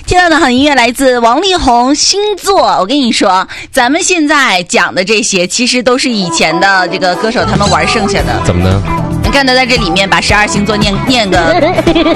听到的好音乐来自王力宏星座。我跟你说，咱们现在讲的这些其实都是以前的这个歌手他们玩剩下的。 怎么呢？ 你看他在这里面把12星座念个